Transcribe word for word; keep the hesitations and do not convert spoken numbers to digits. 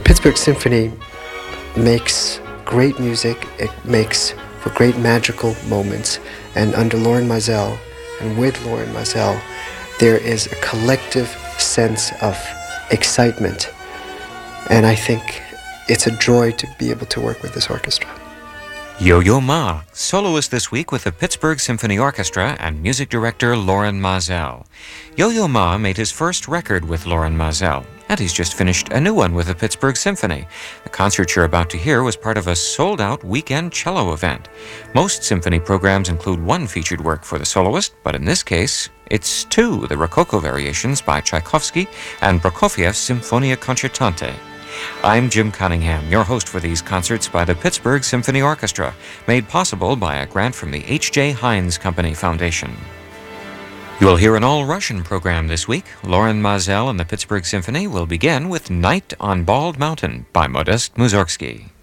Pittsburgh Symphony makes great music. It makes for great magical moments. And under Lorin Maazel and with Lorin Maazel, there is a collective sense of excitement. And I think it's a joy to be able to work with this orchestra. Yo-Yo Ma, soloist this week with the Pittsburgh Symphony Orchestra and music director Lorin Maazel. Yo-Yo Ma made his first record with Lorin Maazel, and he's just finished a new one with the Pittsburgh Symphony. The concert you're about to hear was part of a sold-out weekend cello event. Most symphony programs include one featured work for the soloist, but in this case, it's two, the Rococo Variations by Tchaikovsky and Prokofiev's Symphonia Concertante. I'm Jim Cunningham, your host for these concerts by the Pittsburgh Symphony Orchestra, made possible by a grant from the H J. Heinz Company Foundation. You'll hear an all-Russian program this week. Lorin Maazel and the Pittsburgh Symphony will begin with Night on Bald Mountain by Modest Mussorgsky.